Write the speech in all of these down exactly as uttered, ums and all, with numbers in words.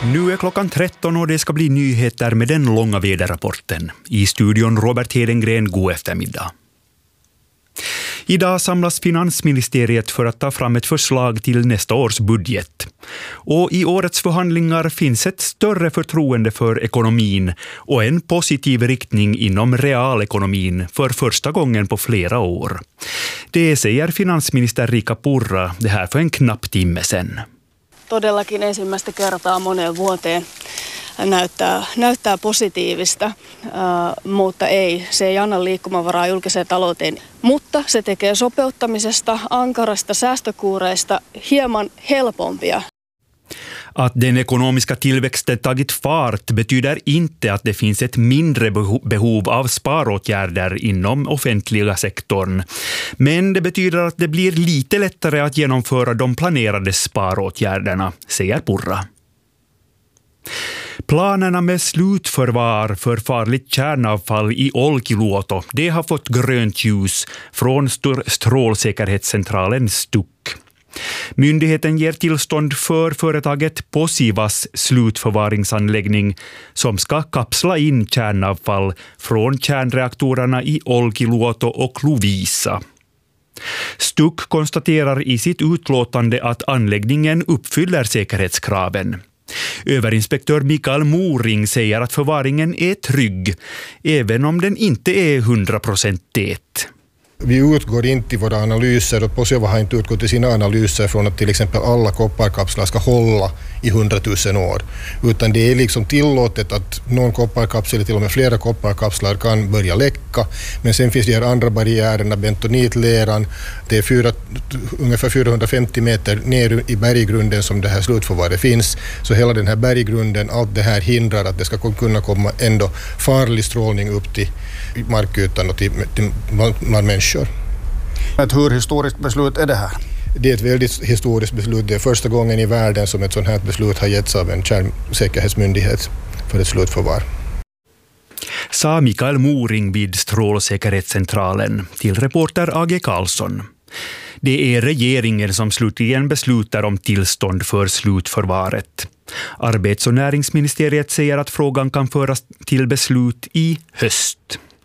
Nu är klockan tretton och det ska bli nyheter med den långa väderrapporten. I studion Robert Hedengren, god eftermiddag. Idag samlas finansministeriet för att ta fram ett förslag till nästa års budget. Och i årets förhandlingar finns ett större förtroende för ekonomin och en positiv riktning inom realekonomin för första gången på flera år. Det säger finansminister Riikka Purra det här för en knapp timme sedan. Todellakin ensimmäistä kertaa moneen vuoteen näyttää, näyttää positiivista, äh, mutta ei, se ei anna liikkumavaraa julkiseen talouteen. Mutta se tekee sopeuttamisesta, ankarasta säästökuureista hieman helpompia. Att den ekonomiska tillväxten tagit fart betyder inte att det finns ett mindre behov av sparåtgärder inom offentliga sektorn. Men det betyder att det blir lite lättare att genomföra de planerade sparåtgärderna, säger Purra. Planerna med slutförvar för farligt kärnavfall i Olkiluoto, det har fått grönt ljus från strålsäkerhetscentralen Stuk. Myndigheten ger tillstånd för företaget Posivas slutförvaringsanläggning som ska kapsla in kärnavfall från kärnreaktorerna i Olkiluoto och Loviisa. Stuk konstaterar i sitt utlåtande att anläggningen uppfyller säkerhetskraven. Överinspektör Mikael Moring säger att förvaringen är trygg, även om den inte är hundra procent tät. Vi utgår inte i våra analyser, och Posiva har inte utgått i sina analyser från att till exempel alla kopparkapslar ska hålla i hundratusen år. Utan det är liksom tillåtet att någon kopparkapsel eller till och med flera kopparkapslar kan börja läcka. Men sen finns de här andra barriärerna, bentonitleran. Det är fyra, ungefär fyrahundrafemtio meter ner i berggrunden som det här slutförvaret finns. Så hela den här berggrunden, allt det här hindrar att det ska kunna komma ändå farlig strålning upp till markytan och till, till bland människor. Ett hur historiskt beslut är det här? Det är ett väldigt historiskt beslut. Det är första gången i världen som ett sådant här beslut har getts av en kärnsäkerhetsmyndighet för ett slutförvar. Sa Mikael Moring vid Strålsäkerhetscentralen till reporter A G Karlsson. Det är regeringen som slutligen beslutar om tillstånd för slutförvaret. Arbets- och näringsministeriet säger att frågan kan föras till beslut i höst.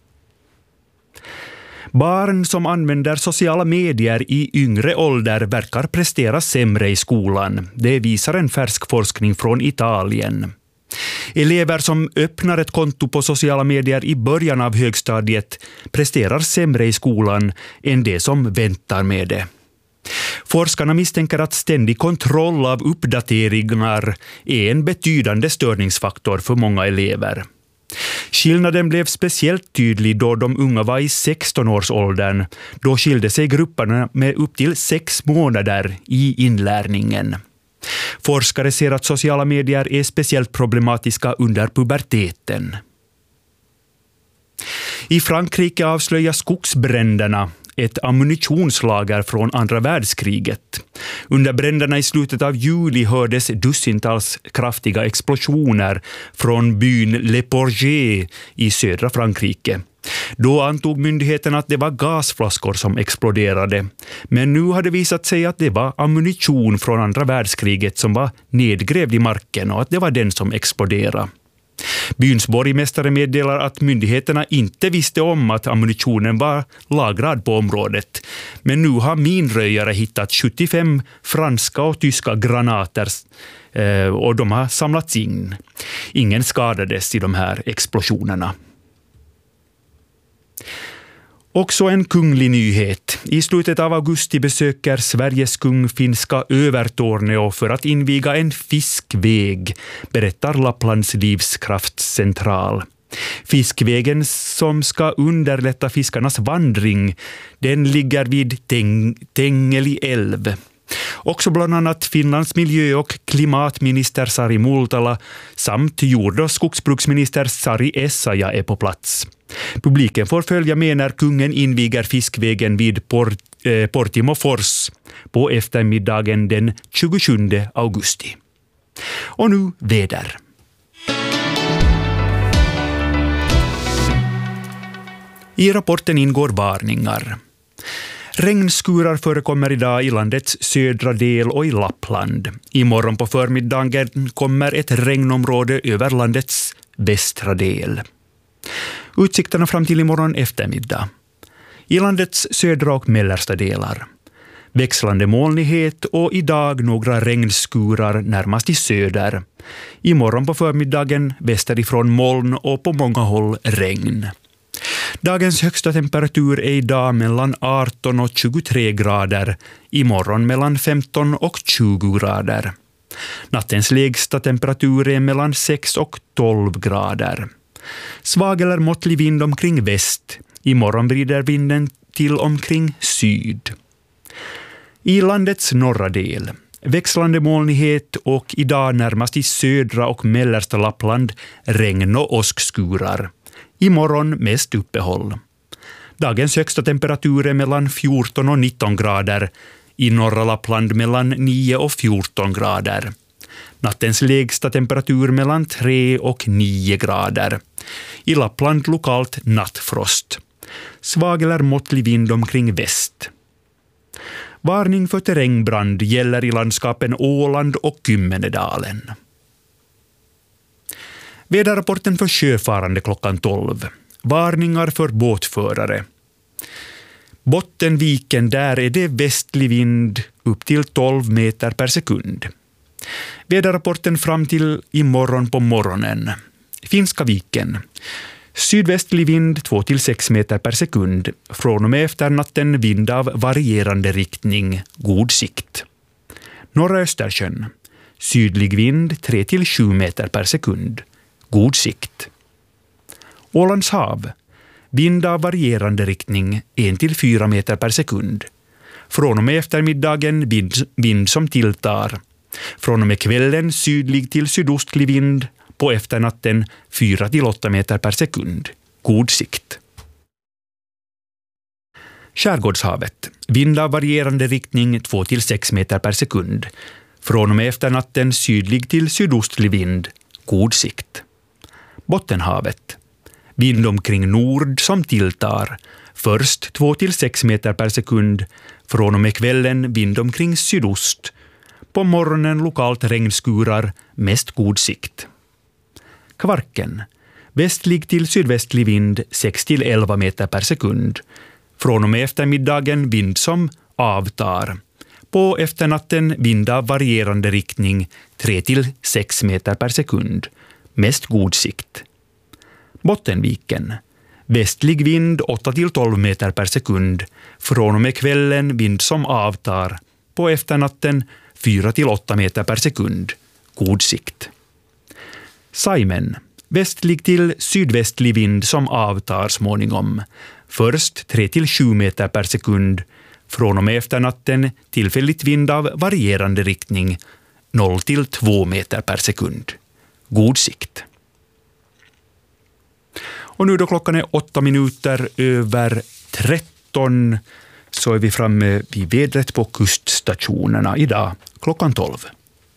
Barn som använder sociala medier i yngre ålder verkar prestera sämre i skolan. Det visar en färsk forskning från Italien. Elever som öppnar ett konto på sociala medier i början av högstadiet presterar sämre i skolan än de som väntar med det. Forskarna misstänker att ständig kontroll av uppdateringar är en betydande störningsfaktor för många elever. Skillnaden blev speciellt tydlig då de unga var i sexton-årsåldern. Då skilde sig grupperna med upp till sex månader i inlärningen. Forskare ser att sociala medier är speciellt problematiska under puberteten. I Frankrike avslöjar skogsbränderna ett ammunitionslager från andra världskriget. Under bränderna i slutet av juli hördes dussintals kraftiga explosioner från byn Le Porget i södra Frankrike. Då antog myndigheten att det var gasflaskor som exploderade. Men nu har det visat sig att det var ammunition från andra världskriget som var nedgrävd i marken och att det var den som exploderade. Byns borgmästare meddelar att myndigheterna inte visste om att ammunitionen var lagrad på området. Men nu har minröjare hittat sjuttiofem franska och tyska granater och de har samlats in. Ingen skadades i de här explosionerna. Också en kunglig nyhet. I slutet av augusti besöker Sveriges kung finska Övertorneå för att inviga en fiskväg, berättar Lapplands livskraftscentral. Fiskvägen som ska underlätta fiskarnas vandring, den ligger vid Teng- Tengeli älv. Också bland annat Finlands miljö- och klimatminister Sari Multala samt jord- och skogsbruksminister Sari Essayah är på plats. Publiken får följa med när kungen inviger fiskvägen vid Port, eh, Portimofors på eftermiddagen den tjugosjunde augusti. Och nu väder. I rapporten ingår varningar. Regnskurar förekommer idag i landets södra del och i Lappland. Imorgon på förmiddagen kommer ett regnområde över landets västra del. Utsikterna fram till imorgon eftermiddag. I landets södra och mellersta delar. Växlande molnighet och idag några regnskurar närmast i söder. Imorgon på förmiddagen västerifrån moln och på många håll regn. Dagens högsta temperatur är idag mellan arton och tjugotre grader, imorgon mellan femton och tjugo grader. Nattens lägsta temperatur är mellan sex och tolv grader. Svag eller måttlig vind omkring väst, imorgon vrider vinden till omkring syd. I landets norra del, växlande molnighet och idag närmast i södra och mellersta Lappland regn och åskskurar. Imorgon mest uppehåll. Dagens högsta temperatur är mellan fjorton och nitton grader. I norra Lappland mellan nio och fjorton grader. Nattens lägsta temperatur mellan tre och nio grader. I Lappland lokalt nattfrost. Svag eller måttlig vind omkring väst. Varning för terrängbrand gäller i landskapen Åland och Kymmenedalen. Väderrapporten för sjöfarande klockan tolv. Varningar för båtförare. Bottenviken, där är det västlig vind upp till tolv meter per sekund. Väderrapporten fram till imorgon på morgonen. Finska viken. Sydvästlig vind två till sex meter per sekund. Från och med efter natten vind av varierande riktning. God sikt. Norra Östersjön. Sydlig vind tre till sju meter per sekund. God sikt. Ålands hav. Vind av varierande riktning en till fyra meter per sekund. Från och med eftermiddagen vind, vind som tilltar. Från och med kvällen sydlig till sydostlig vind. På efternatten fyra till åtta meter per sekund. God sikt. Skärgårdshavet. Vind av varierande riktning två till sex meter per sekund. Från och med efternatten sydlig till sydostlig vind. God sikt. Bottenhavet. Vind omkring nord som tilltar. Först två till sex meter per sekund. Från och med kvällen vind omkring sydost. På morgonen lokalt regnskurar, mest god sikt. Kvarken. Västlig till sydvästlig vind sex till elva meter per sekund. Från och med eftermiddagen vind som avtar. På efternatten vind av varierande riktning tre till sex meter per sekund. Mest god sikt. Bottenviken. Västlig vind åtta till tolv meter per sekund. Från och med kvällen vind som avtar. På efternatten fyra till åtta meter per sekund. God sikt. Saimen. Västlig till sydvästlig vind som avtar småningom. Först tre till sju meter per sekund. Från och med efternatten tillfälligt vind av varierande riktning. noll till två meter per sekund. God sikt. Och nu då klockan är åtta minuter över tretton så är vi framme vid vädret på kuststationerna idag klockan tolv.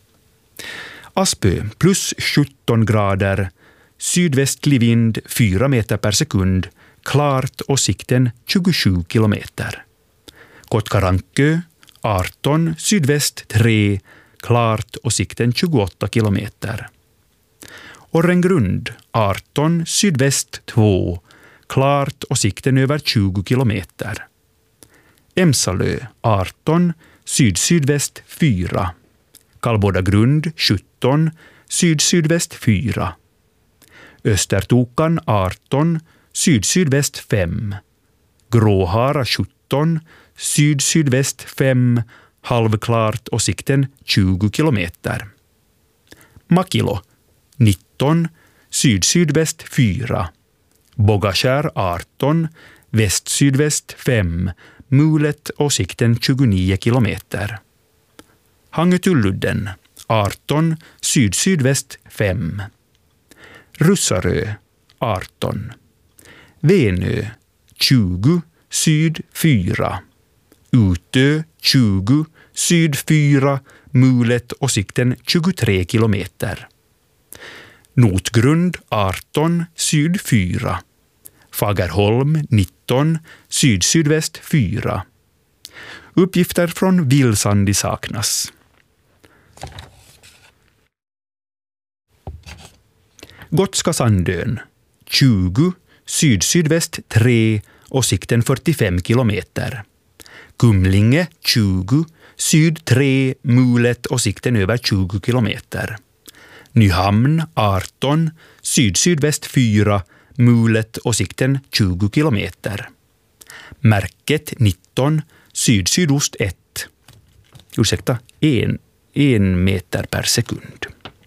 Aspö plus sjutton grader, sydvästlig vind fyra meter per sekund, klart och sikten tjugosju kilometer. Kotkarankö arton, sydväst tre, klart och sikten tjugoåtta kilometer. Orrengrund arton, sydväst två, klart och sikten över tjugo kilometer. Emsalö arton, syd-sydväst fyra. Kallbådagrund sjutton, syd-sydväst fyra. Östertokan arton, syd-sydväst fem. Gråhara sjutton, syd-sydväst fem, halvklart och sikten tjugo kilometer. Makilo nitton, syd-sydväst fyra. Bogaskär arton, väst-sydväst fem, mulet och sikten tjugonio kilometer. Hangetulludden arton, syd-sydväst fem. Russarö arton. Venö tjugo, syd fyra. Utö tjugo, syd fyra, mulet och sikten tjugotre kilometer. Notgrund arton, syd fyra. Fagerholm nitton, syd-sydväst fyra. Uppgifter från Vilsandi saknas. Gotska Sandön, tjugo, syd-sydväst tre och sikten fyrtiofem kilometer. Kumlinge, tjugo, syd tre, mulet och sikten över tjugo kilometer. Nyhamn, arton, syd-sydväst fyra, mulet och sikten tjugo kilometer. Märket, nitton, syd-sydost ett. Ursäkta, en, en meter per sekund.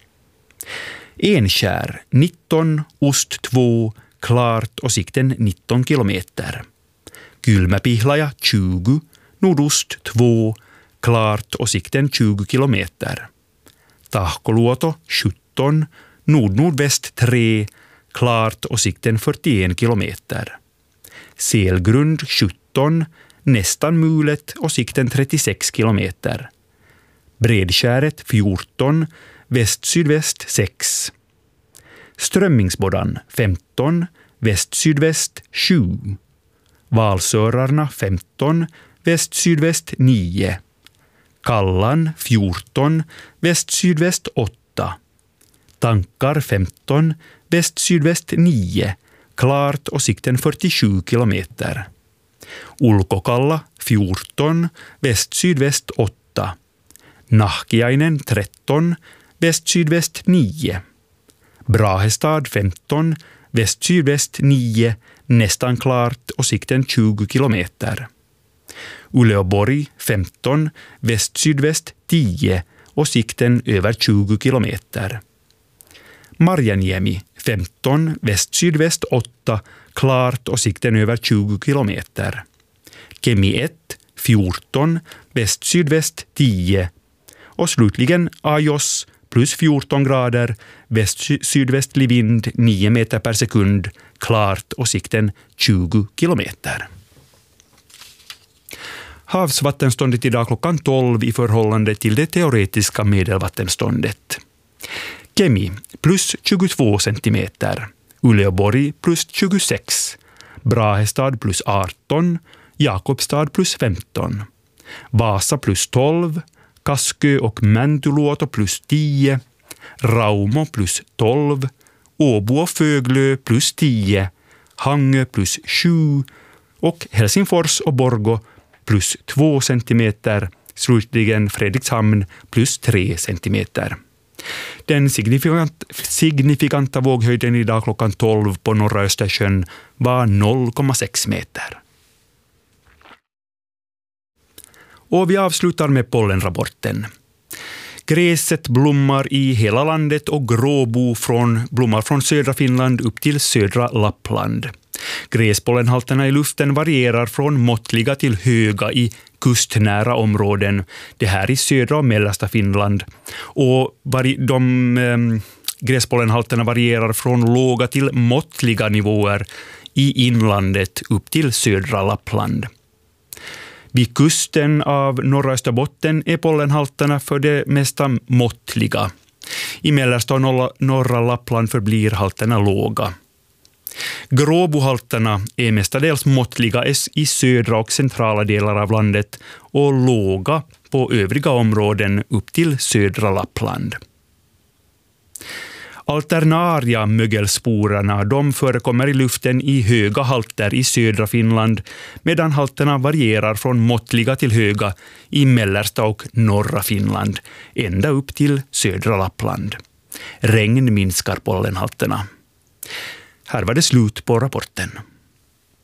Enskär, nitton, ost två, klart och sikten nitton kilometer. Kylmäpihlaja, tjugo, nordost två, klart och sikten tjugo kilometer. Tahkoluoto, sjutton, nord-nordväst tre, klart och sikten fyrtioen kilometer. Selgrund, sjutton, nästan mulet och sikten trettiosex kilometer. Bredskäret, fjorton, väst-sydväst sex. Strömmingsboddan, femton, väst-sydväst sju. Valsörarna, femton, väst-sydväst nio. Kallan, fjorton, väst-sydväst åtta. Tankar, femton, väst-sydväst nio. Klart och sikten fyrtiosju kilometer. Ulkokalla, fjorton, väst-sydväst åtta. Nahkiainen, tretton, väst-sydväst nio. Brahestad, femton, väst-sydväst nio, nästan klart och sikten tjugo kilometer. Uleåborg, femton, väst-sydväst tio och sikten över tjugo kilometer. Marjaniemi, femton, väst-sydväst åtta, klart och sikten över tjugo kilometer. Kemi ett, fjorton, väst-sydväst tio. Och slutligen Ajos, plus fjorton grader, väst-sydvästlig vind nio meter per sekund, klart och sikten tjugo kilometer. Havsvattenståndet idag klockan tolv i förhållande till det teoretiska medelvattenståndet. Kemi plus tjugotvå centimeter, Uleåborg plus tjugosex, Brahestad plus arton, Jakobstad plus femton, Vasa plus tolv, Kaskö och Mäntyluoto plus tio, Raumo plus tolv, Åbo och Föglö plus tio, Hangö plus sju och Helsingfors och Borgå plus två centimeter, slutligen Fredrikshamn plus tre centimeter. Den signifikant, signifikanta våghöjden idag klockan tolv på norra Östersjön var noll komma sex meter. Och vi avslutar med pollenrapporten. Gräset blommar i hela landet och gråbo från, blommar från södra Finland upp till södra Lappland. Gräspollenhalterna i luften varierar från måttliga till höga i kustnära områden, det här i södra och mellersta Finland. Och de eh, gräspollenhalterna varierar från låga till måttliga nivåer i inlandet upp till södra Lappland. Vid kusten av norra Österbotten är pollenhalterna för det mesta måttliga. I mellersta och norra Lappland förblir halterna låga. Gråbohalterna är mestadels måttliga i södra och centrala delar av landet och låga på övriga områden upp till södra Lappland. Alternaria mögelsporerna, de förekommer i luften i höga halter i södra Finland, medan halterna varierar från måttliga till höga i mellersta och norra Finland, ända upp till södra Lappland. Regn minskar pollenhalterna. Här var det slut på rapporten.